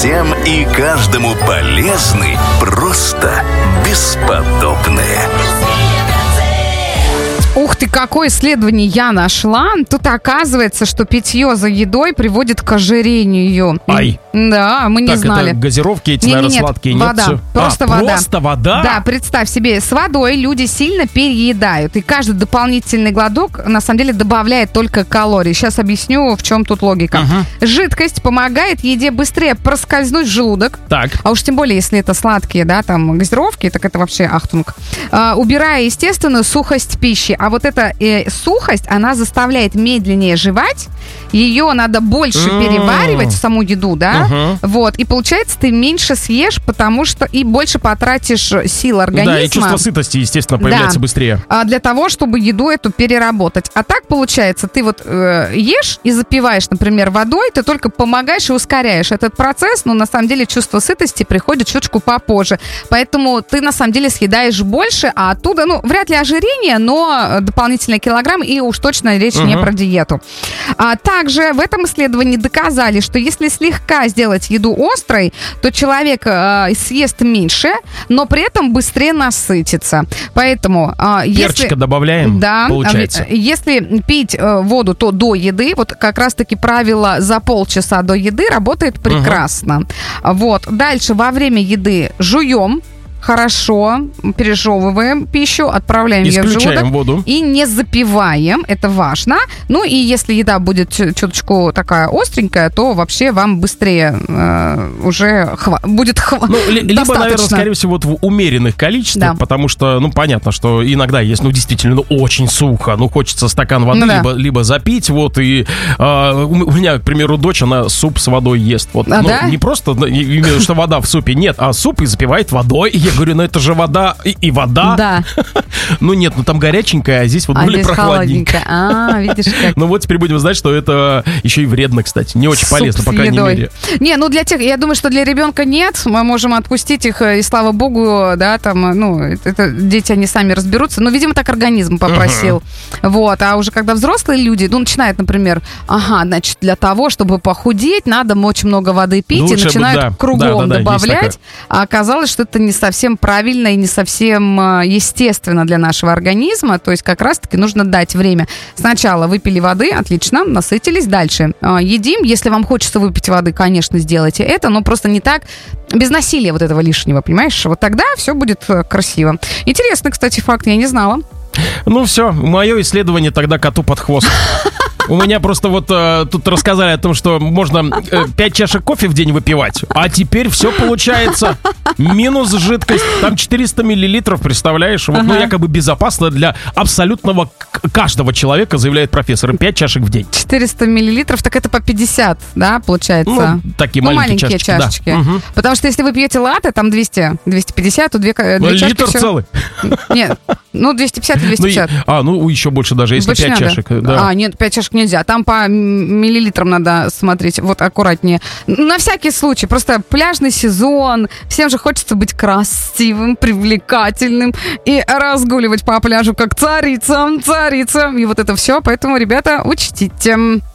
Всем и каждому полезны, просто бесподобные. Ух ты, какое исследование я нашла. Тут оказывается, что питье за едой приводит к ожирению. Ай. Да, мы не знали. Это газировки эти, наверное, сладкие, нет? Вода. Все? Просто вода. Просто вода? Да, представь себе, с водой люди сильно переедают. И каждый дополнительный глоток, на самом деле, добавляет только калорий. Сейчас объясню, в чем тут логика. Жидкость помогает еде быстрее проскользнуть в желудок. Так. А уж тем более, если это сладкие, да, там, газировки, так это вообще ахтунг. Убирая естественную сухость пищи. А вот эта сухость, она заставляет медленнее жевать. Ее надо больше переваривать в саму еду, да? Вот. И получается, ты меньше съешь, потому что и больше потратишь сил организма. Да, и чувство сытости, естественно, появляется быстрее. Для того, чтобы еду эту переработать. А так получается, ты вот ешь и запиваешь, например, водой, ты только помогаешь и ускоряешь этот процесс, но на самом деле чувство сытости приходит чуточку попозже. Поэтому ты на самом деле съедаешь больше, а оттуда, ну, вряд ли ожирение, но дополнительные килограммы, и уж точно речь не про диету. Также в этом исследовании доказали, что если слегка сделать еду острой, то человек съест меньше, но при этом быстрее насытится. Поэтому перчика добавляем, да, получается. Если пить воду, то до еды, вот как раз-таки правило за полчаса до еды работает прекрасно. Вот. Дальше во время еды жуем. Хорошо, пережевываем пищу, отправляем ее в желудок. Исключаем воду. И не запиваем, это важно. Ну и если еда будет чуточку такая остренькая, то вообще вам быстрее уже будет либо, наверное, скорее всего, вот в умеренных количествах, потому что, ну, понятно, что иногда есть, ну, действительно, ну, очень сухо, ну, хочется стакан воды, либо запить, вот, и у меня, к примеру, дочь, она суп с водой ест, вот, не просто, именно, что вода в супе, нет, а суп и запивает водой. Я говорю, ну это же вода и вода. Да. Ну нет, ну там горяченькая, а здесь вот более прохладненькая. Видишь как. Ну вот теперь будем знать, что это еще и вредно, кстати. Не очень полезно, по крайней мере. Не, ну для тех, я думаю, что для ребенка нет. Мы можем отпустить их, и слава богу, да, там, ну, это дети, они сами разберутся. Но, видимо, так организм попросил. Вот, а уже когда взрослые люди, ну, начинают, например, значит, для того, чтобы похудеть, надо очень много воды пить, и начинают кругом добавлять. А оказалось, что это не совсем правильно и не совсем естественно для нашего организма. То есть как раз-таки нужно дать время. Сначала выпили воды, отлично, насытились. Дальше едим. Если вам хочется выпить воды, конечно, сделайте это, но просто не так, без насилия вот этого лишнего, понимаешь? Вот тогда все будет красиво. Интересный, кстати, факт, я не знала. Ну все, мое исследование тогда коту под хвост. У меня просто вот тут рассказали о том, что можно 5 чашек кофе в день выпивать, а теперь все получается. Минус жидкость. Там 400 миллилитров, представляешь? Вот, ну, якобы безопасно для абсолютного каждого человека, заявляет профессор. 5 чашек в день. 400 миллилитров, так это по 50, да, получается? Ну, такие маленькие чашечки. Да. Потому что если вы пьете латте, там 200, 250, то 2 чашки. Литр все... целый? Нет, ну 250 и 250. Ну еще больше даже, если больше 5 чашек. Да. Нет, 5 чашек нельзя. Там по миллилитрам надо смотреть. Вот аккуратнее. На всякий случай. Просто пляжный сезон. Всем же хочется быть красивым, привлекательным и разгуливать по пляжу как царица. И вот это все. Поэтому, ребята, учтите.